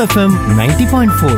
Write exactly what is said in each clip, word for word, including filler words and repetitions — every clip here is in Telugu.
FM ninety point four.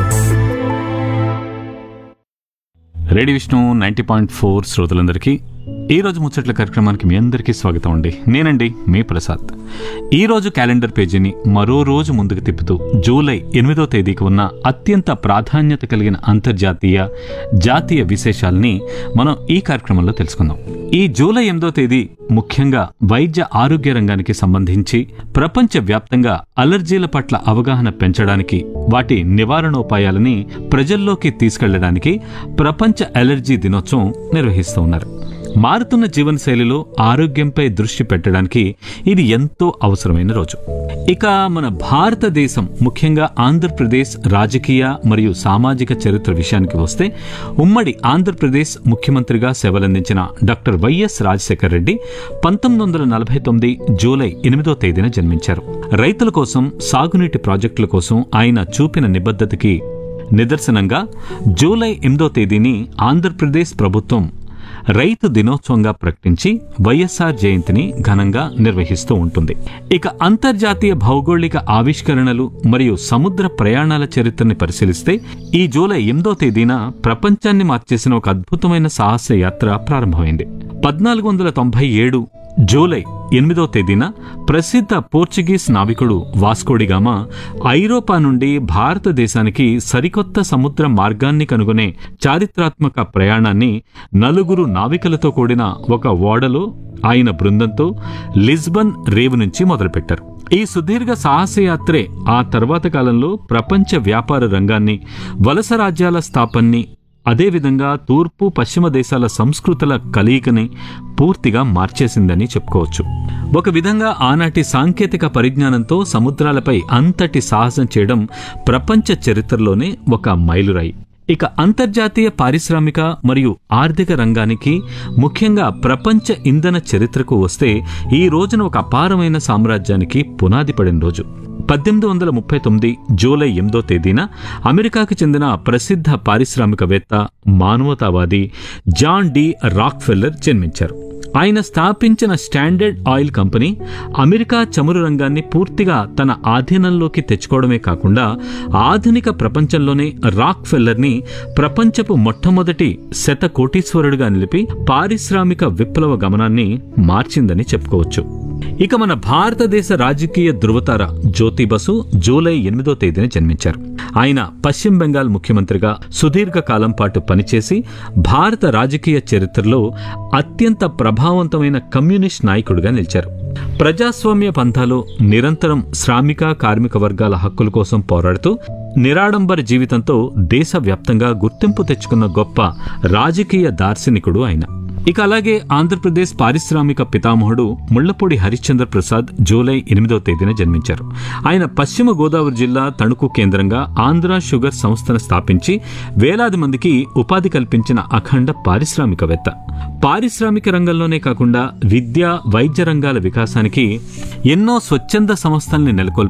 Radio Vishnu ninety point four శ్రోతలందరికీ ఈరోజు ముచ్చట్ల కార్యక్రమానికి మీ అందరికీ స్వాగతం అండి. నేనండి మీ ప్రసాద్. ఈరోజు క్యాలెండర్ పేజీని మరో రోజు ముందుకు తిప్పుతూ జూలై ఎనిమిదో తేదీకి ఉన్న అత్యంత ప్రాధాన్యత కలిగిన అంతర్జాతీయ జాతీయ విశేషాలని మనం ఈ కార్యక్రమంలో తెలుసుకుందాం. ఈ జూలై ఎనిమిదో తేదీ ముఖ్యంగా వైద్య ఆరోగ్య రంగానికి సంబంధించి ప్రపంచ వ్యాప్తంగా అలర్జీల పట్ల అవగాహన పెంచడానికి, వాటి నివారణోపాయాలని ప్రజల్లోకి తీసుకెళ్లడానికి ప్రపంచ అలర్జీ దినోత్సవం నిర్వహిస్తూ ఉన్నారు. మారుతున్న జీవనశైలిలో ఆరోగ్యంపై దృష్టి పెట్టడానికి ఇది ఎంతో అవసరమైన రోజు. ఇక మన భారతదేశం, ముఖ్యంగా ఆంధ్రప్రదేశ్ రాజకీయ మరియు సామాజిక చరిత్ర విషయానికి వస్తే, ఉమ్మడి ఆంధ్రప్రదేశ్ ముఖ్యమంత్రిగా సేవలందించిన డాక్టర్ వైఎస్ రాజశేఖర రెడ్డి పంతొమ్మిది వందల నలభై తొమ్మిది జూలై ఎనిమిదో తేదీన జన్మించారు. రైతుల కోసం, సాగునీటి ప్రాజెక్టుల కోసం ఆయన చూపిన నిబద్ధతకి నిదర్శనంగా జూలై ఎనిమిదో తేదీని ఆంధ్రప్రదేశ్ ప్రభుత్వం రైతు దినోత్సవంగా ప్రకటించి వైఎస్ఆర్ జయంతిని ఘనంగా నిర్వహిస్తూ ఉంటుంది. ఇక అంతర్జాతీయ భౌగోళిక ఆవిష్కరణలు మరియు సముద్ర ప్రయాణాల చరిత్రని పరిశీలిస్తే, ఈ జూలై ఎనిమిదో తేదీన ప్రపంచాన్ని మార్చేసిన ఒక అద్భుతమైన సాహస యాత్ర ప్రారంభమైంది. పద్నాలుగు వందల తొంభై ఏడు జూలై ఎనిమిదో తేదీన ప్రసిద్ధ పోర్చుగీస్ నావికుడు వాస్కోడిగామా ఐరోపా నుండి భారతదేశానికి సరికొత్త సముద్ర మార్గాన్ని కనుగొనే చారిత్రాత్మక ప్రయాణాన్ని నలుగురు నావికులతో కూడిన ఒక ఓడలో ఆయన బృందంతో లిస్బన్ రేవు నుంచి మొదలుపెట్టారు. ఈ సుదీర్ఘ సాహసయాత్రే ఆ తర్వాత కాలంలో ప్రపంచ వ్యాపార రంగాన్ని, వలస రాజ్యాల స్థాపనని, అదేవిధంగా తూర్పు పశ్చిమ దేశాల సంస్కృతుల కలయికని పూర్తిగా మార్చేసిందని చెప్పుకోవచ్చు. ఒక విధంగా ఆనాటి సాంకేతిక పరిజ్ఞానంతో సముద్రాలపై అంతటి సాహసం చేయడం ప్రపంచ చరిత్రలోనే ఒక మైలురాయి. ఇక అంతర్జాతీయ పారిశ్రామిక మరియు ఆర్థిక రంగానికి, ముఖ్యంగా ప్రపంచ ఇంధన చరిత్రకు వస్తే, ఈ రోజున ఒక అపారమైన సామ్రాజ్యానికి పునాది పడిన రోజు. పద్దెనిమిది వందల ముప్పై తొమ్మిది జూలై ఎనిమిదో తేదీన అమెరికాకు చెందిన ప్రసిద్ధ పారిశ్రామికవేత్త, మానవతావాది జాన్ డి రాక్ఫెల్లర్ జన్మించారు. ఆయన స్థాపించిన స్టాండర్డ్ ఆయిల్ కంపెనీ అమెరికా చమురు రంగాన్ని పూర్తిగా తన ఆధీనంలోకి తెచ్చుకోవడమే కాకుండా, ఆధునిక ప్రపంచంలోనే రాక్ఫెల్లర్ని ప్రపంచపు మొట్టమొదటి శత కోటీశ్వరుడిగా నిలిపి పారిశ్రామిక విప్లవ గమనాన్ని మార్చిందని చెప్పుకోవచ్చు. ఇక మన భారతదేశ రాజకీయ ధృవతార జ్యోతి బసు జూలై ఎనిమిదో తేదీన జన్మించారు. ఆయన పశ్చిమ బెంగాల్ ముఖ్యమంత్రిగా సుదీర్ఘ కాలం పాటు పనిచేసి భారత రాజకీయ చరిత్రలో అత్యంత ప్రభావవంతమైన కమ్యూనిస్ట్ నాయకుడిగా నిలిచారు. ప్రజాస్వామ్య పంథాలో నిరంతరం శ్రామిక కార్మిక వర్గాల హక్కుల కోసం పోరాడుతూ నిరాడంబర జీవితంతో దేశవ్యాప్తంగా గుర్తింపు తెచ్చుకున్న గొప్ప రాజకీయ దార్శనికుడు ఆయన. ఇక అలాగే ఆంధ్రప్రదేశ్ పారిశ్రామిక పితామహుడు ముళ్లపూడి హరిశ్చంద్ర ప్రసాద్ జూలై ఎనిమిదో తేదీన జన్మించారు. ఆయన పశ్చిమ గోదావరి జిల్లా తణుకు కేంద్రంగా ఆంధ్ర షుగర్ సంస్థను స్థాపించి వేలాది మందికి ఉపాధి కల్పించిన అఖండ పారిశ్రామికవేత్త. పారిశ్రామిక రంగంలోనే కాకుండా విద్య, వైద్య రంగాల వికాసానికి ఎన్నో స్వచ్ఛంద సంస్థల్ని నెలకొల్పి